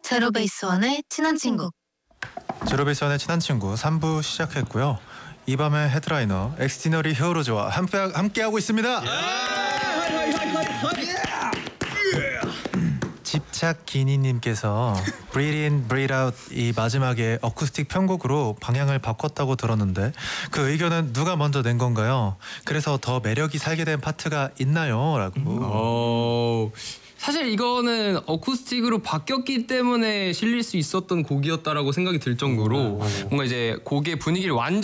제로베이스원의 친한 친구. 제로베이스원의 친한 친구 3부 시작했고요. 이 밤의 헤드라이너 엑스티너리 히어로즈와 함께하고 있습니다. 집착기니님께서 Breathe In, Breathe Out 이 마지막에 어쿠스틱 편곡으로 방향을 바꿨다고 들었는데 그 의견은 누가 먼저 낸 건가요? 그래서 더 매력이 살게 된 파트가 있나요? 라고. 사실 이거는 어쿠스틱으로 바뀌었기 때문에 실릴 수 있었던 곡이었다라고 생각이 들 정도로 뭔가 이제 곡의 분위기를 완전